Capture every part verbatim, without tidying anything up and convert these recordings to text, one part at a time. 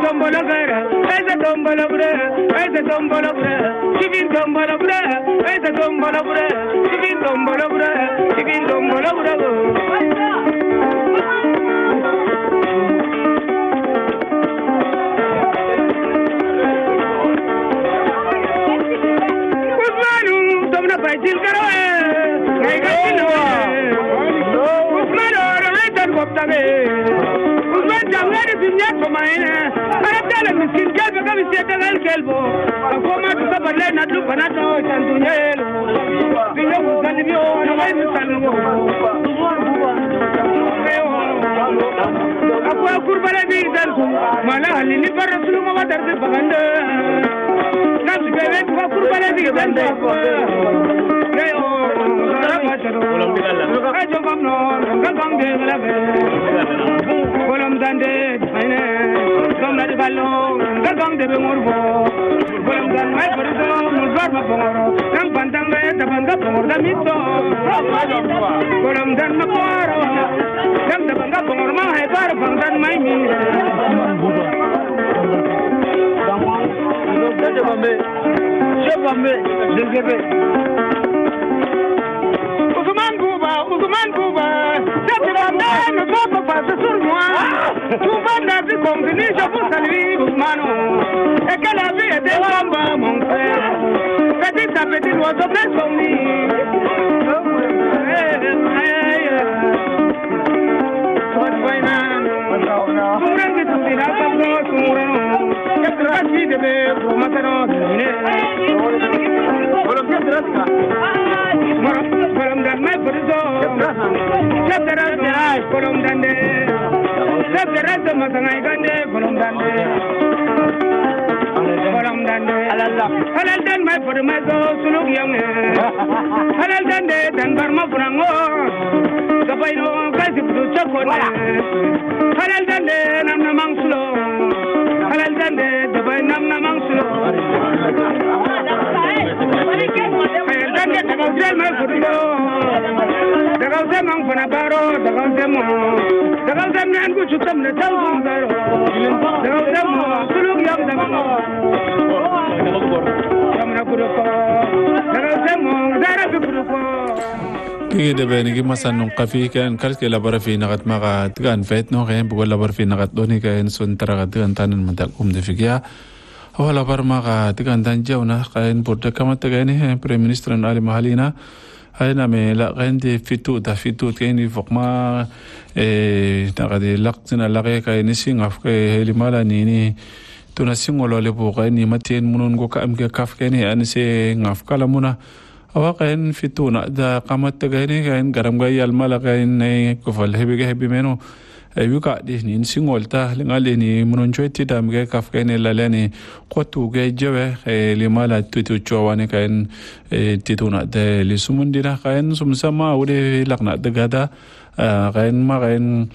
tombolo gara ese tombolo bre ese tombolo bre kibin tombolo bre ese tombolo bre kibin tombolo bre kibin tombolo bre Usmanu tomna bajil karo ngai gachilo Usmanu raitan goptame Usman jamgari dunya komaina aratala miskin kelbo kami siata gal kelbo akoma tuka barle nadlu banato chandunyelo Dinyo kusalibyo na mai misalmo Akwa kurbala ni dalku mala halini parasulu ma darde baganda Nam bebe kwa kurbala ni dalku Yo Kolom digala ajo kamno ngam de ngalabe Kolom dande aine kom na ballo ngam de ngorbo Kolom dan mai perso mulbar ma bongoro nam pantang re taban ga bongor da mito Kolom dan ma paro nam taban ga bongor ma hai bar bang dan mai mi Dede bambe je bambe degebe Usman Kuba, Usman Kuba, Jati Banda, no papa pasa sur moi. Tu banda di compagnie, je vous salue, Usmano. Et que la vie est des combats, mon frère. Petit à petit, l'oiseau fait son nid. Sumrangi tu tira pablo, sumrano. Que trasi de ver, matano. Bolom que trasca. Kolom dan mai perso Sabdara ay kolom dande Sabdara sama sangai gande kolom dande Kolom dande halal dan mai perso suluk yang halal dande dan barma purango Sabai no kasih butuh cakone halal dande nam namang sulo halal dande sabai nam namang sulo Dande tagaw sel ma fudo tagaw sel ma fana baro tagaw sel mo tagaw sel nan ku chutam na taw baro tagaw sel mo suluk yam tagaw kamna fudo ko tagaw sel mo dara fudo ko kige de beni gi masanun qafi kan kalke la barafi nagat maga tigan fet no gen bu la barafi nagat doni kan sun taraga tigan tanan matakum de figia Wala barmaga tigan danjauna kain borda kama tagani Prime Minister Ali Mahalina ayna me la gande fitu da fitu kaini fokma e tagadi laqtina laqe kaini singaf ke helimala nini tuna singolo le bu kaini matin munun go kam ke kaf kaini anse ngaf kala muna awa kain fitu na da kama tagani kain garam ga yal mala kain ne ko fal hebi ge hebi meno ayuka di ni singolta ngale ni munon choiti dam ge kaf kene lalani qotu ge jewe le mala tutu chowani kan tituna de li sumundira kan sumsama ude lakna de gada kan ma kan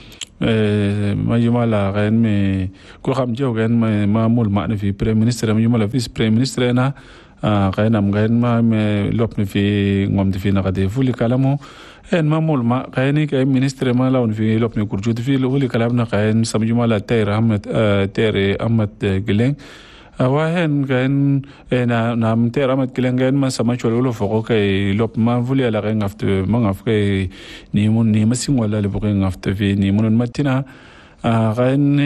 ma yumala kan me ko xam jew kan ma mul ma fi Prime Minister ma yumala Vice Prime Minister na kan am kan ma me lopni fi ngom de fi na gade fuli kalamo en mamul ma kayni kay ministre ma lawn fi lopni kurjut fi loli kalamna kayn samjuma la tayr ahmed tayr ahmed geleng awa hen kayn na nam tayr ahmed geleng kayn ma sama cholo foko kay lop ma vuli ala kay ngafte ma ngaf kay ni mun ni masin wala le bokay ngafte fi ni mun matina kayn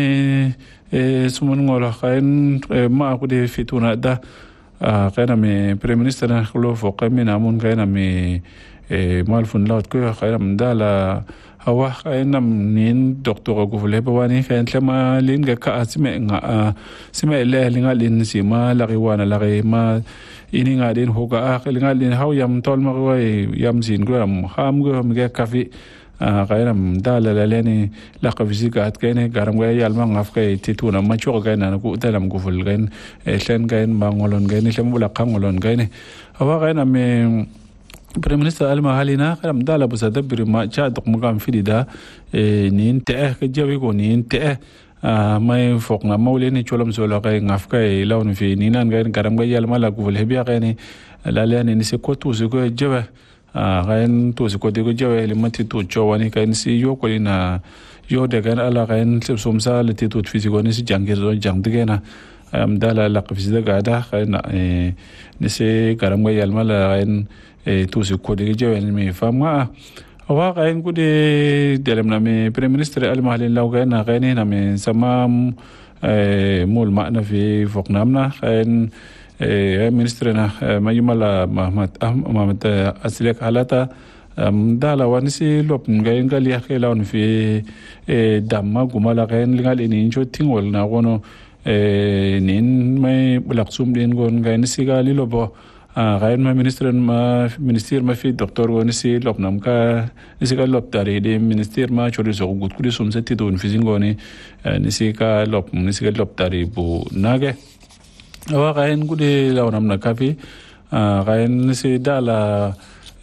e sumun ngola kayn ma ko de fituna da kayn me Prime Minister na khlo foko mi namun kayn me malfun laut ko khayram dala hawa kaynam nin doctor ko vule bawani kayn tlama lin ga ka asime nga sime le linga lin sima lagi wana lagi ma ini nga din hoga akil nga lin haw yam tol ma ko yam sin ko am ham go mi ga kafi kaynam dala laleni la qafisika at kayne garam ga yal ma ngaf kay tituna ma cho kayna ko dalam ko vul gayn len gayn ma ngolon gayn len bula qangolon gayn hawa kaynam me Prime Minister Ali Mahalina kalam dala busa dabir ma cha dok mugam fidida ni inte ke jawi ko ni inte may fok na mawle ni cholam solo kay ngaf kay lawn fi ni nan gayn garam ga yal mala ko hebiya kay ni la la ni se ko tu se ko jawa kain tu si kodi ko jawe limati tu chowani kain si yo ko na yo de kan ala kain sumsa le titu fisiko ni si jangir do jang de na am dala la qfis de gada kain ni se karam ga yalma la kain tu si kodi ko jawe mi fama wa kain ko de delem na mi prime minister al mahalin law kain na kain na mi samam mul ma na fi foknamna kain ministrena mayumala Mahmad Ahmad Aslek halata dala wanisi lop ngai ngali akhelon fi damma gumala kain lingal ini jo tingol na gono nin mai bulaksum den gon ngai nisi gali lobo kain ma ministren ma minister ma fi doctor gonisi lop namka nisi gal lop tare de minister ma chori so gut kuri sumseti don fizingoni nisi ka lop nisi gal lop tare bu nage wa kain gude lawnam na kafi kain si dala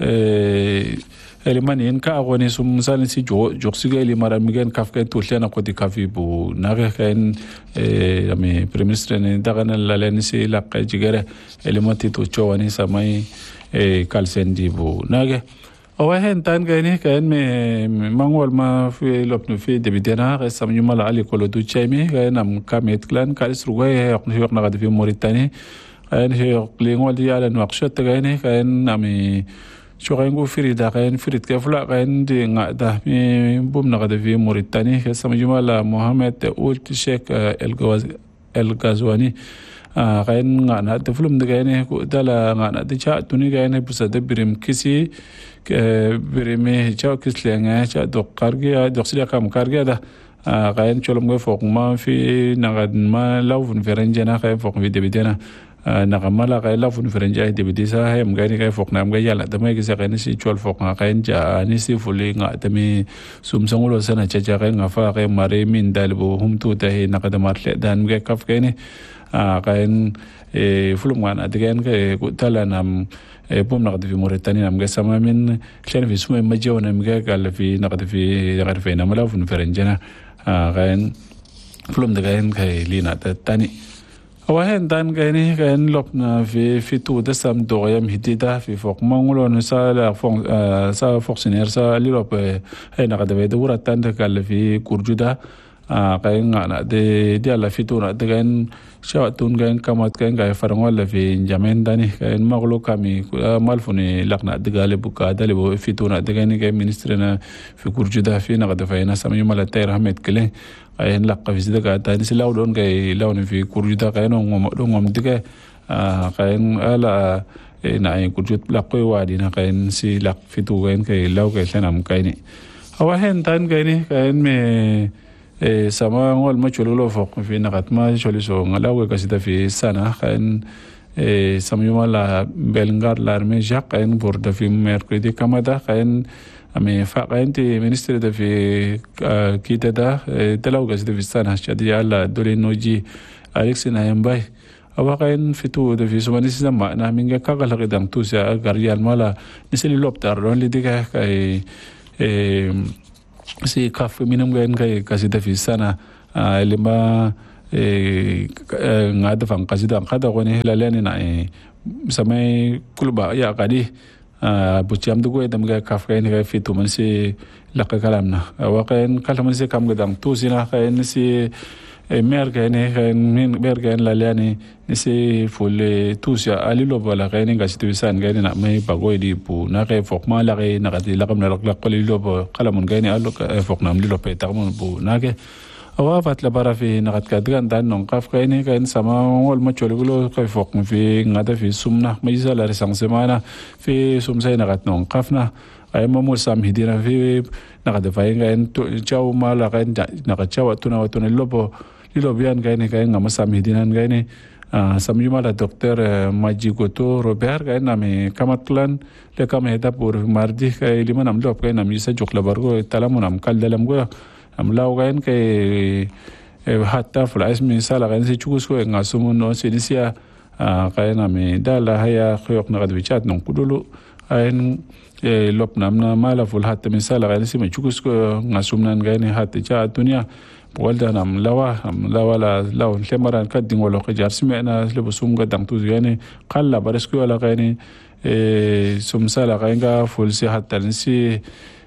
elimani en ka agoni sum salin si jo joksiga elimara migen kafka tulena ko di kafi bu nage kain ami prime minister ne dagana lalen si laqqa jigere elimati to chowani samai kalsendi bu nage awa hen tan gani kain me mangol ma fi lopnu fi debidena resam yumala ali kolo du chemi kain am kamet clan kalis rugai yok na gadi fi Mauritanie kain yok lingol di ala nuaqshat gani kain ami shorengu firida kain firit kefla kain di ngada mi bum na gadi fi Mauritanie resam yumala Mohamed Ould Sheikh El Ghazi El Ghazwani kain ngana teflum de gani dala ngana de cha tuni gani busada birim kisi birime cha kislenga cha doqargia doqsila kam kargia da kain cholom go fok ma fi nagad ma lawun ferenjena kain fok vi debidena nagamala kain lawun ferenja debidisa hem gani kain fok nam ga yala da mai gisa kain si chol fok kain ja ni si fuli nga tami sumsangulo sana cha cha kain ngafa kain mare min dalbo humtu ta he nagad marle dan ga kaf kain kain fulum ngana digen ka tala nam bom naqd fi Mauritania nam ga sama min khan fi suma majaw nam ga gal fi naqd fi gar fi nam la fun ferenjana kain fulum digen ka lina tani awa hen dan ga ni kain lopna fi fi tu da sam do yam hidida fi fok mangulo no sa la fon sa fonctionnaire sa li lop hay naqd be dura tan da gal fi kurjuda kain ngana de dia la fi tu na digen shawatun gan kamat kan ga farangol la fi jamen dani kan maglo kami malfuni laqna digale buka dale bo fituna digani ga ministre na fi kurjuda fi na gada fayna sami mala tayr ahmed kele ay laqqa fi daga tani silaw don ga lawni fi kurjuda kan ngom do ngom diga kan ala na ay kurjut laqoy wadi na kan si laq fitu gan kay law ga sanam kayni awa hen tan gani kan me sama ngol ma cholo fok fi nakat ma choli so ngalaw ka sita fi sana kan sama yuma la belngar l'armée Jacques kan borda fi mercredi kamada kan ame fa kan ti ministre de fi kita da talaw ka sita fi sana chadi ala dole noji Alex Nayambay awa kan fitu de fi somani sama na minga ka kala kedang tu sa garial mala niseli loptar don li diga kai si kaf minum gain kai kasida fi sana lima ngada fam kasida kada gone lalani na samai kulba ya kadi bucham dugo edam ga kaf gain ga fitu man si laka kalamna wa kain kalam si kam gadam tu sina kain si mer gain min mer gain lalani ni si full tusia alilo bala gain ga situ san gain na mai bagoy di pu na kay fok ma la kay na kadi lakam na lak qalilo bo kalamun gain allo fok nam lilo pe tamun bu na ke awa fat la bara fi na kat kadgan dan non qaf gain gain sama wal ma cholulo kay fok fi ngada fi sumna mai sala resang semana fi sumsay na kat non qafna ay mo sam hidina fi na kada fay gain chaw ma la gain na ka chaw tuna watuna lobo lilo bian gain gain ngam sam hidinan gain samjuma la docteur Majigoto Robert ga nami kamatlan le kam heda por mardi ka liman am lop ka nam isa jokla bargo talamun am kaldalam go am law ga en ke hatta fla ismi sala ga si chukus ko ngasumun no sinisia ka nami dala haya khoyok na gadwichat non kudulu en lop nam na mala ful hatta misala ga si me chukus ko ngasumnan ga ni hatta cha dunia walda nam lawa am lawa la law lemaran kadin wala qajar simena lebusum gadam tu yani qalla barisku wala qani e sumsala kainga fulsi hatta nsi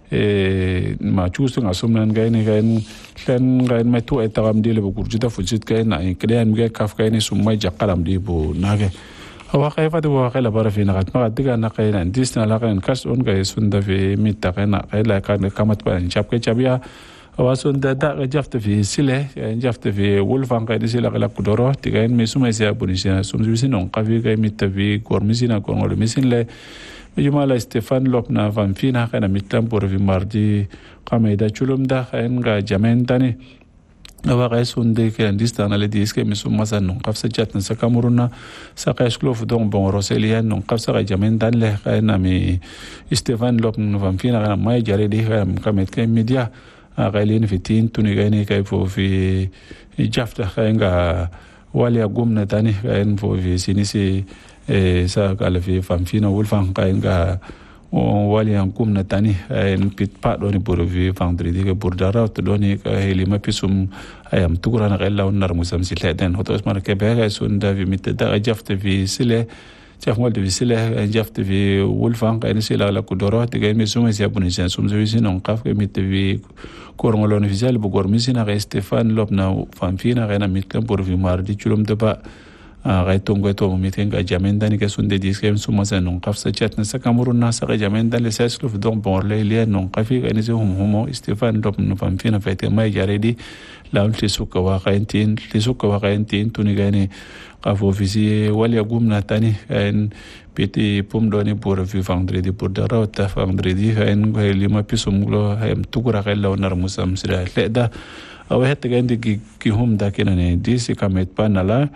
e ma chustu nga sumnan gaini gain len gain metu etagam dile bu kurjuta fulsit gain ai krean ga kaf gaini summa jaqalam di bu nage awa kayfa du wa kala bara fi nagat ma diga na kaina disna la kain kas on ga sunda fi mitta kaina kaila kan kamat pa chap ke chabia awa sunda da ga jafta fi sile jafta fi wolfan ga sila kala kudoro tigain mesuma sia bunisia sumsi non qafi ga mitta fi gormisina ko ngol misin le Jumala Stefan Lopna van Fina kana mitlam por vi mardi kameda chulumda nga jamentani awa sunde ke andistana le diske misuma san non qafsa jatna sa kamuruna sa qashklof don bon roselian non qafsa jamentan le kana mi Stefan Lopna van Fina kana mai jare di kamet ke media qalin fitin tuni gani kay fo fi jafta nga wali agumna tani kan fo fi sinisi e sa kala fi famfina wolfan kain ga wali an kumna tani en pit pa do ni buru fi vendredi ke burdara to do ni ka heli ma pisum ayam tugura na qella unar musam sileden hoto ismar ke bega sunda vi mit da jafte fi sile chaf ngol de sile jafte fi wolfan kain sila la kudoro te ga mi suma sia buni sen sum service non qaf ke mit vi korngolon officiel bu gormisina ga Stefan Lopna famfina ga na mit kan buru fi mardi chulum de ba Raitongo to mitenga jamenda ni kesunde diskem sumasa non qafsa chatna sakamuruna sa jamenda le seslof don borle le non qafi ene se hum humo Stefan Lop no famfina fete mai jaredi la ulti suka wa qaintin li suka wa qaintin tuni gani qafo fisi wali gumna tani en peti pum doni pour vi vendredi pour dara ta vendredi en lima pisum glo hem tukura qella onar musam sira leda aw hetta gandi ki hum da kenane disi kamet panala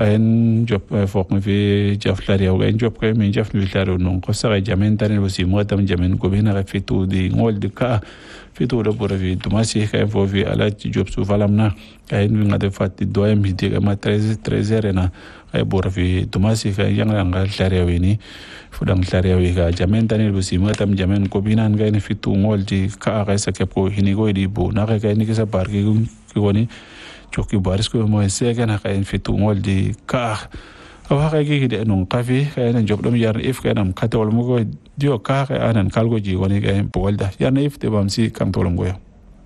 en job fokn fi jaflari aw en job kay min jaflu laro non ko sa jamen tan wasi modam jamen ko bina fitu di ngol di ka fitu do por vi tumasi kay fo vi ala job su valamna kay ni ngade fatti doyam hidi ma treize treize rena ay bor vi tumasi kay yang ngal lari awini fudang lari awi ga jamen tan wasi modam jamen ko bina ngay ni fitu ngol di ka kay sa kepo hini go di bu na kay ni kisa parki ko woni choki baris ko mo sega na kain fitu ngol di ka awa ka gi de non kafi kain job dum yar if kainam katol mo go dio ka anan kalgo ji woni kain bolda yana if de bamsi kam tolom go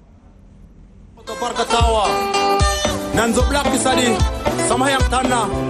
to barka tawa nan zo black bisadi sama yang tanna